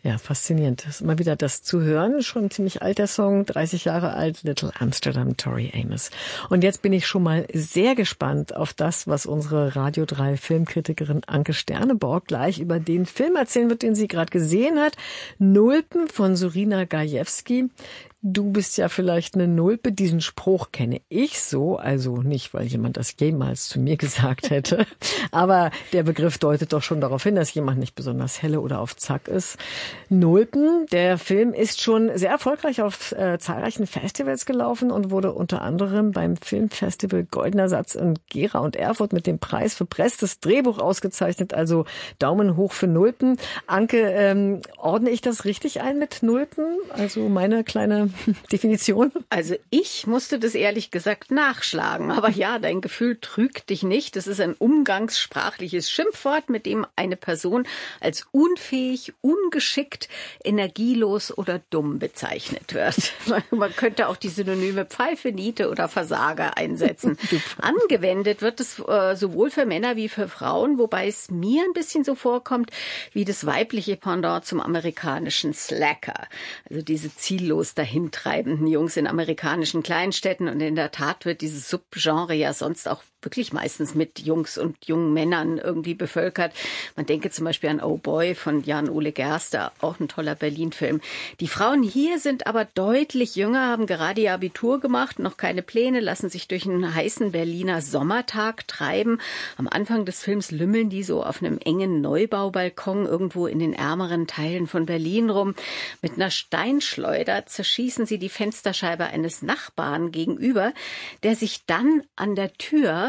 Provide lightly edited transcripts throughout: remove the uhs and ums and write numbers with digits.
Ja, faszinierend. Das ist immer wieder das zu hören. Schon ein ziemlich alter Song, 30 Jahre alt, Little Amsterdam, Tori Amos. Und jetzt bin ich schon mal sehr gespannt auf das, was unsere Radio 3 Filmkritikerin Anke Sterneborg gleich über den Film erzählen wird, den sie gerade gesehen hat. Nulpen von Surina Gajewski. Du bist ja vielleicht eine Nulpe. Diesen Spruch kenne ich so, also nicht, weil jemand das jemals zu mir gesagt hätte. Aber der Begriff deutet doch schon darauf hin, dass jemand nicht besonders helle oder auf Zack ist. Nulpen, der Film ist schon sehr erfolgreich auf zahlreichen Festivals gelaufen und wurde unter anderem beim Filmfestival Goldener Satz in Gera und Erfurt mit dem Preis für bestes Drehbuch ausgezeichnet. Also Daumen hoch für Nulpen. Anke, ordne ich das richtig ein mit Nulpen? Also meine kleine Definition? Also ich musste das ehrlich gesagt nachschlagen. Aber ja, dein Gefühl trügt dich nicht. Das ist ein umgangssprachliches Schimpfwort, mit dem eine Person als unfähig, ungeschickt, energielos oder dumm bezeichnet wird. Man könnte auch die Synonyme Pfeife, Niete oder Versager einsetzen. Angewendet wird es sowohl für Männer wie für Frauen, wobei es mir ein bisschen so vorkommt wie das weibliche Pendant zum amerikanischen Slacker. Also diese ziellos dahintreibenden Jungs in amerikanischen Kleinstädten. Und in der Tat wird dieses Subgenre ja sonst auch wirklich meistens mit Jungs und jungen Männern irgendwie bevölkert. Man denke zum Beispiel an Oh Boy von Jan-Ole Gerster, auch ein toller Berlin-Film. Die Frauen hier sind aber deutlich jünger, haben gerade ihr Abitur gemacht, noch keine Pläne, lassen sich durch einen heißen Berliner Sommertag treiben. Am Anfang des Films lümmeln die so auf einem engen Neubaubalkon irgendwo in den ärmeren Teilen von Berlin rum. Mit einer Steinschleuder zerschießen sie die Fensterscheibe eines Nachbarn gegenüber, der sich dann an der Tür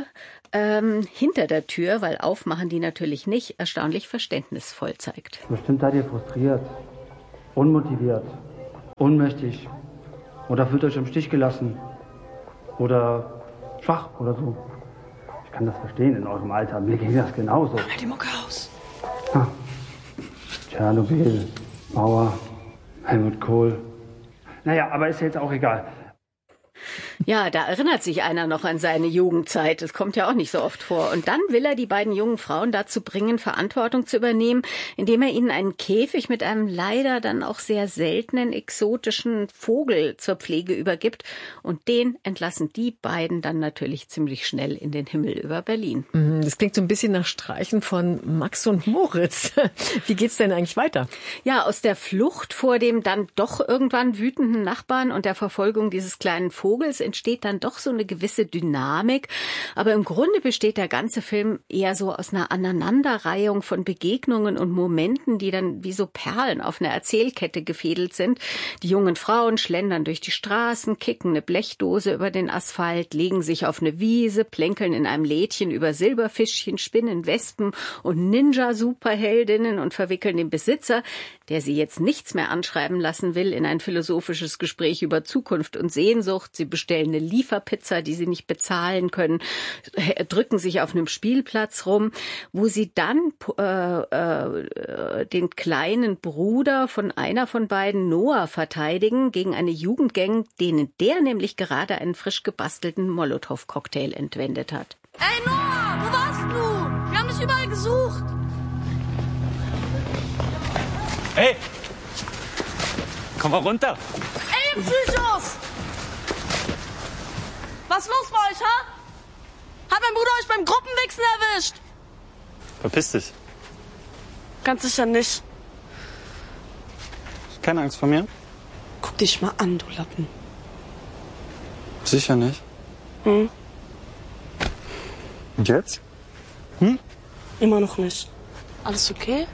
hinter der Tür, weil aufmachen die natürlich nicht, erstaunlich verständnisvoll zeigt. Bestimmt seid ihr frustriert, unmotiviert, ohnmächtig oder fühlt euch im Stich gelassen oder schwach oder so. Ich kann das verstehen in eurem Alter, mir ging das genauso. Mach mal die Mucke aus. Tschernobyl, Mauer, Helmut Kohl. Naja, aber ist jetzt auch egal. Ja, da erinnert sich einer noch an seine Jugendzeit. Das kommt ja auch nicht so oft vor. Und dann will er die beiden jungen Frauen dazu bringen, Verantwortung zu übernehmen, indem er ihnen einen Käfig mit einem leider dann auch sehr seltenen exotischen Vogel zur Pflege übergibt. Und den entlassen die beiden dann natürlich ziemlich schnell in den Himmel über Berlin. Das klingt so ein bisschen nach Streichen von Max und Moritz. Wie geht's denn eigentlich weiter? Ja, aus der Flucht vor dem dann doch irgendwann wütenden Nachbarn und der Verfolgung dieses kleinen Vogels entsteht dann doch so eine gewisse Dynamik. Aber im Grunde besteht der ganze Film eher so aus einer Aneinanderreihung von Begegnungen und Momenten, die dann wie so Perlen auf einer Erzählkette gefädelt sind. Die jungen Frauen schlendern durch die Straßen, kicken eine Blechdose über den Asphalt, legen sich auf eine Wiese, plänkeln in einem Lädchen über Silberfischchen, Spinnen, Wespen und Ninja-Superheldinnen und verwickeln den Besitzer, der sie jetzt nichts mehr anschreiben lassen will, in ein philosophisches Gespräch über Zukunft und Sehnsucht. Sie bestellen eine Lieferpizza, die sie nicht bezahlen können, drücken sich auf einem Spielplatz rum, wo sie dann den kleinen Bruder von einer von beiden, Noah, verteidigen gegen eine Jugendgang, denen der nämlich gerade einen frisch gebastelten Molotow-Cocktail entwendet hat. Ey Noah, wo warst du? Wir haben dich überall gesucht. Hey! Komm mal runter! Ey, ihr Psychos! Was ist los bei euch, ha? Hat mein Bruder euch beim Gruppenwichsen erwischt? Verpiss dich. Ganz sicher nicht. Keine Angst vor mir? Guck dich mal an, du Lappen. Sicher nicht. Hm? Und jetzt? Immer noch nicht. Alles okay?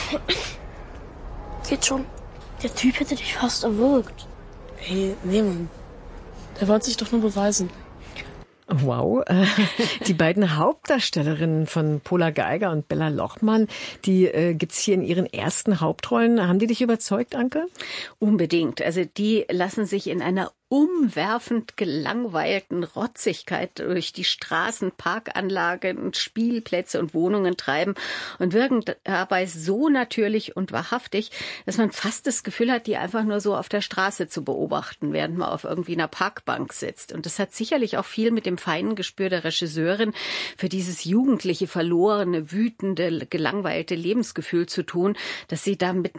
Geht schon. Der Typ hätte dich fast erwürgt. Hey, nee, Mann. Der wollte sich doch nur beweisen. Wow, die beiden Hauptdarstellerinnen von Pola Geiger und Bella Lochmann, die gibt's hier in ihren ersten Hauptrollen. Haben die dich überzeugt, Anke? Unbedingt. Also die lassen sich in einer umwerfend gelangweilten Rotzigkeit durch die Straßen, Parkanlagen, Spielplätze und Wohnungen treiben und wirken dabei so natürlich und wahrhaftig, dass man fast das Gefühl hat, die einfach nur so auf der Straße zu beobachten, während man auf irgendwie einer Parkbank sitzt. Und das hat sicherlich auch viel mit dem feinen Gespür der Regisseurin für dieses jugendliche, verlorene, wütende, gelangweilte Lebensgefühl zu tun, dass sie da mit einer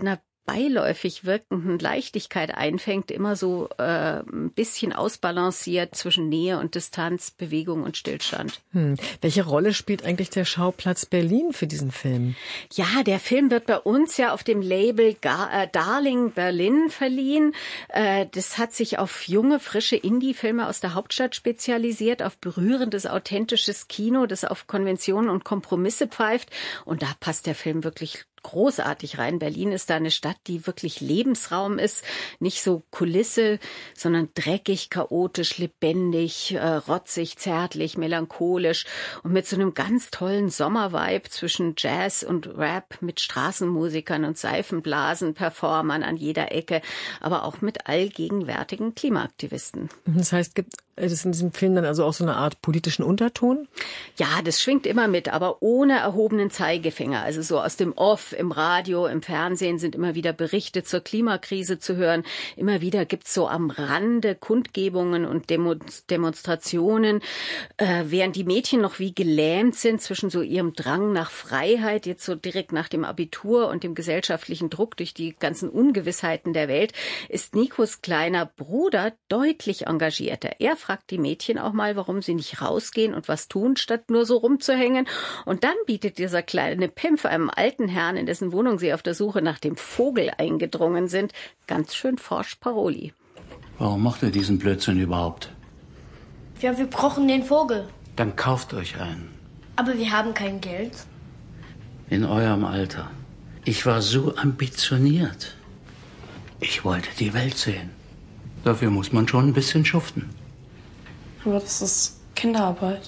beiläufig wirkenden Leichtigkeit einfängt, immer so ein bisschen ausbalanciert zwischen Nähe und Distanz, Bewegung und Stillstand. Welche Rolle spielt eigentlich der Schauplatz Berlin für diesen Film? Ja, der Film wird bei uns ja auf dem Label Darling Berlin verliehen. Das hat sich auf junge, frische Indie-Filme aus der Hauptstadt spezialisiert, auf berührendes, authentisches Kino, das auf Konventionen und Kompromisse pfeift. Und da passt der Film wirklich großartig rein. Berlin ist da eine Stadt, die wirklich Lebensraum ist, nicht so Kulisse, sondern dreckig, chaotisch, lebendig, rotzig, zärtlich, melancholisch und mit so einem ganz tollen Sommervibe zwischen Jazz und Rap, mit Straßenmusikern und Seifenblasen, Performern an jeder Ecke, aber auch mit allgegenwärtigen Klimaaktivisten. Das heißt, gibt es in diesem Film dann also auch so eine Art politischen Unterton? Ja, das schwingt immer mit, aber ohne erhobenen Zeigefinger. Also so aus dem Off, im Radio, im Fernsehen sind immer wieder Berichte zur Klimakrise zu hören. Immer wieder gibt's so am Rande Kundgebungen und Demonstrationen, während die Mädchen noch wie gelähmt sind zwischen so ihrem Drang nach Freiheit, jetzt so direkt nach dem Abitur und dem gesellschaftlichen Druck durch die ganzen Ungewissheiten der Welt, ist Nikos kleiner Bruder deutlich engagierter. Er fragt die Mädchen auch mal, warum sie nicht rausgehen und was tun, statt nur so rumzuhängen. Und dann bietet dieser kleine Pimpf einem alten Herrn, in dessen Wohnung sie auf der Suche nach dem Vogel eingedrungen sind, ganz schön forsch Paroli. Warum macht ihr diesen Blödsinn überhaupt? Ja, wir brauchen den Vogel. Dann kauft euch einen. Aber wir haben kein Geld. In eurem Alter. Ich war so ambitioniert. Ich wollte die Welt sehen. Dafür muss man schon ein bisschen schuften. Aber das ist Kinderarbeit.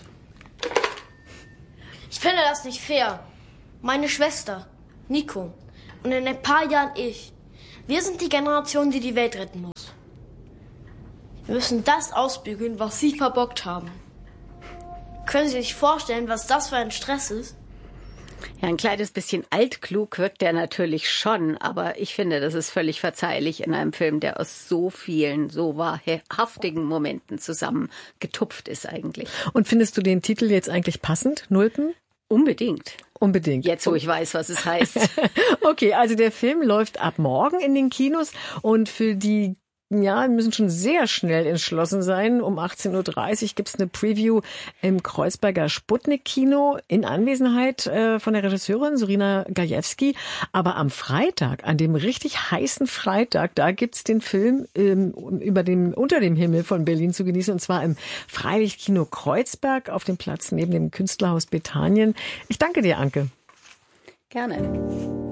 Ich finde das nicht fair. Meine Schwester, Nico, und in ein paar Jahren ich. Wir sind die Generation, die die Welt retten muss. Wir müssen das ausbügeln, was Sie verbockt haben. Können Sie sich vorstellen, was das für ein Stress ist? Ja, ein kleines bisschen altklug wirkt er natürlich schon, aber ich finde, das ist völlig verzeihlich in einem Film, der aus so vielen, so wahrhaftigen Momenten zusammengetupft ist eigentlich. Und findest du den Titel jetzt eigentlich passend, Nulpen? Unbedingt. Unbedingt. Jetzt, wo ich weiß, was es heißt. Okay, also der Film läuft ab morgen in den Kinos und für die wir müssen schon sehr schnell entschlossen sein. Um 18.30 Uhr gibt's eine Preview im Kreuzberger Sputnik-Kino in Anwesenheit von der Regisseurin Sorina Gajewski. Aber am Freitag, an dem richtig heißen Freitag, da gibt's den Film unter dem Himmel von Berlin zu genießen. Und zwar im Freilichtkino Kreuzberg auf dem Platz neben dem Künstlerhaus Bethanien. Ich danke dir, Anke. Gerne.